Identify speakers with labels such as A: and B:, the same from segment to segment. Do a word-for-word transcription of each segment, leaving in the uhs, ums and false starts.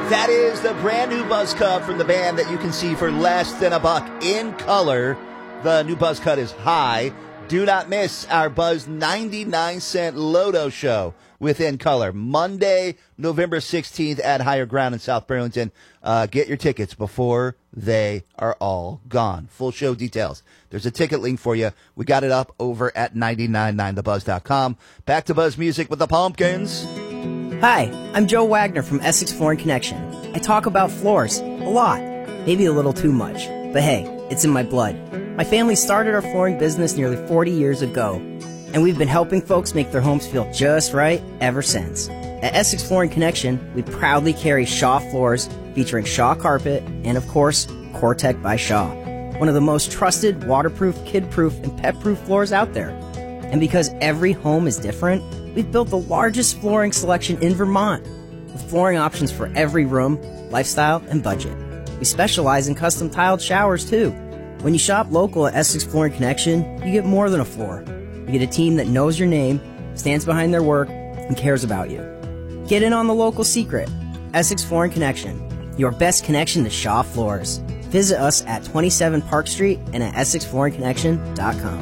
A: That is the brand new Buzz Cut from the band that you can see for less than a buck in color. The new Buzz Cut is high. Do not miss our Buzz ninety-nine cent Loto show with In Color. Monday, November sixteenth at Higher Ground in South Burlington. Uh, get your tickets before they are all gone. Full show details. There's a ticket link for you. We got it up over at nine nine nine the buzz dot com. Back to Buzz Music with the Pumpkins.
B: Hi, I'm Joe Wagner from Essex Flooring Connection. I talk about floors a lot, maybe a little too much, but hey, it's in my blood. My family started our flooring business nearly forty years ago, and we've been helping folks make their homes feel just right ever since. At Essex Flooring Connection, we proudly carry Shaw floors featuring Shaw carpet and, of course, Core-Tec by Shaw, one of the most trusted, waterproof, kid-proof, and pet-proof floors out there. And because every home is different, we've built the largest flooring selection in Vermont, with flooring options for every room, lifestyle, and budget. We specialize in custom tiled showers, too. When you shop local at Essex Flooring Connection, you get more than a floor. You get a team that knows your name, stands behind their work, and cares about you. Get in on the local secret. Essex Flooring Connection, your best connection to Shaw floors. Visit us at twenty-seven Park Street and at essex flooring connection dot com.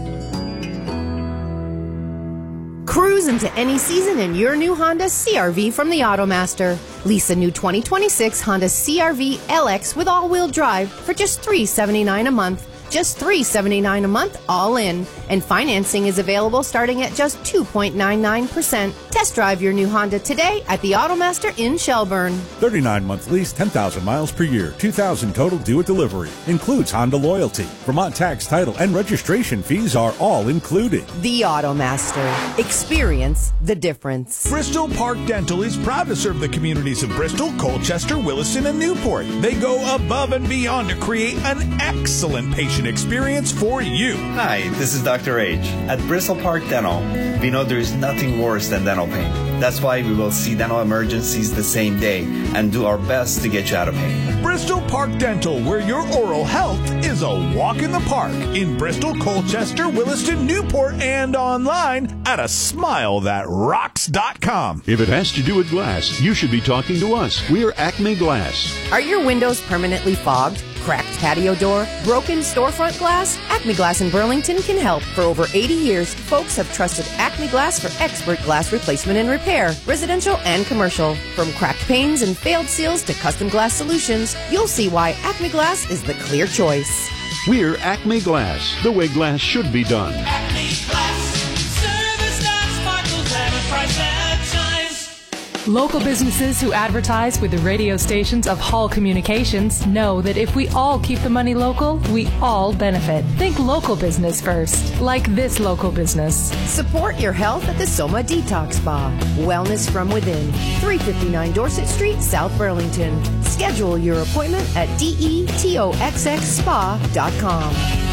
C: Cruise into any season in your new Honda C R V from the Automaster. Lease a new twenty twenty-six Honda C R V L X with all-wheel drive for just three hundred seventy-nine dollars a month. Just three hundred seventy-nine dollars a month, all in. And financing is available starting at just two point nine nine percent. Test drive your new Honda today at the Automaster in Shelburne.
D: thirty-nine month lease, ten thousand miles per year, two thousand total due at delivery. Includes Honda loyalty. Vermont tax, title, and registration fees are all included.
C: The Automaster. Experience the difference.
E: Bristol Park Dental is proud to serve the communities of Bristol, Colchester, Williston, and Newport. They go above and beyond to create an excellent patient experience for you.
F: Hi, this is Doctor H. At Bristol Park Dental, we know there is nothing worse than dental pain. That's why we will see dental emergencies the same day and do our best to get you out of pain.
E: Bristol Park Dental, where your oral health is a walk in the park. In Bristol, Colchester, Williston, Newport, and online at a smile that rocks dot com.
G: If it has to do with glass, you should be talking to us. We're Acme Glass.
C: Are your windows permanently fogged? Cracked patio door? Broken storefront glass? Acme Glass in Burlington can help. For over eighty years, folks have trusted Acme Glass for expert glass replacement and repair, residential and commercial. From cracked panes and failed seals to custom glass solutions, you'll see why Acme Glass is the clear choice.
G: We're Acme Glass, the way glass should be done.
H: Acme Glass, service that sparkles at a price that shines.
I: Local businesses who advertise with the radio stations of Hall Communications know that if we all keep the money local, we all benefit. Think local business first, like this local business.
C: Support your health at the Soma Detox Spa. Wellness from within. three fifty-nine Dorset Street, South Burlington. Schedule your appointment at detox spa dot com.